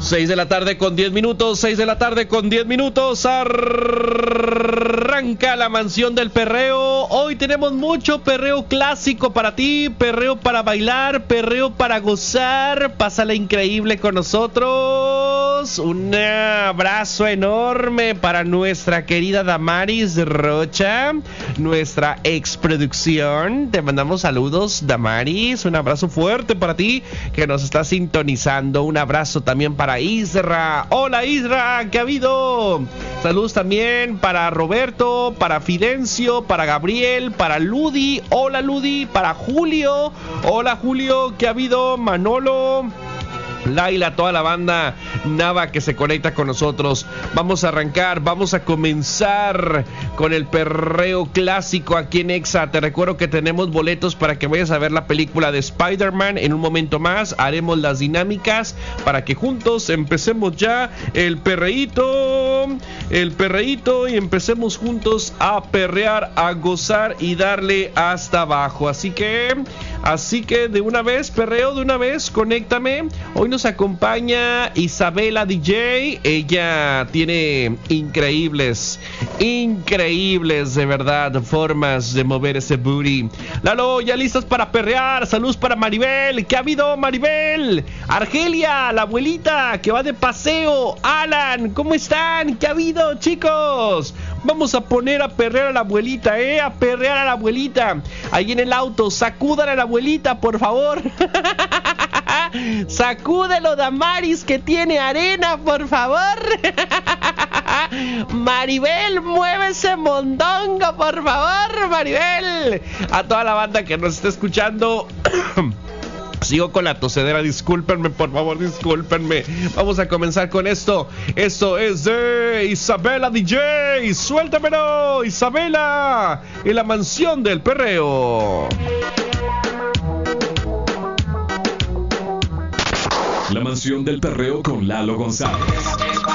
6 de la tarde con 10 minutos, 6 de la tarde con 10 minutos, arranca la mansión del perreo. Hoy tenemos mucho perreo clásico para ti, perreo para bailar, perreo para gozar. Pásala increíble con nosotros. Un abrazo enorme para nuestra querida Damaris Rocha, nuestra exproducción. Te mandamos saludos, Damaris. Un abrazo fuerte para ti que nos está sintonizando. Un abrazo también para Isra. Hola Isra, ¿qué ha habido? Saludos también para Roberto, para Fidencio, para Gabriel, para Ludi. Hola Ludi, para Julio. Hola Julio, ¿qué ha habido? Manolo, Laila, toda la banda Nava que se conecta con nosotros. Vamos a arrancar, vamos a comenzar con el perreo clásico aquí en Exa. Te recuerdo que tenemos boletos para que vayas a ver la película de Spider-Man. En un momento más haremos las dinámicas para que juntos empecemos ya el perreíto, y empecemos juntos a perrear, a gozar y darle hasta abajo. Así que de una vez, perreo de una vez, conéctame. Hoy nos acompaña Isabela DJ. Ella tiene increíbles de verdad formas de mover ese booty. Lalo, ya listos para perrear. Saludos para Maribel. ¿Qué ha habido, Maribel? Argelia, la abuelita que va de paseo. Alan, ¿cómo están? ¿Qué ha habido, chicos? Vamos a poner a perrear a la abuelita, a perrear a la abuelita. Ahí en el auto, sacudan a la abuelita, por favor. Sacúdelo, Damaris, que tiene arena, por favor. Maribel, mueve ese mondongo, por favor, Maribel. A toda la banda que nos está escuchando. Sigo con la tosedera, discúlpenme, por favor, discúlpenme. Vamos a comenzar con esto. Esto es de Isabela DJ. Suéltamelo, Isabela, en la mansión del perreo. La mansión del perreo con Lalo González.